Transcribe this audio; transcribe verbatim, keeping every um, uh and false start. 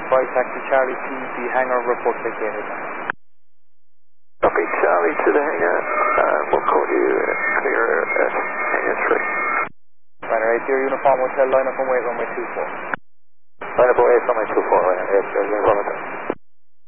five, taxi Charlie to the hangar, report vacated. Copy Charlie to the hangar, and we'll call you clear at hangar three. Runner eight zero, uniform hotel, line up and wait runway two four. Line up and wait runway two four, right, yes, sir, no problem.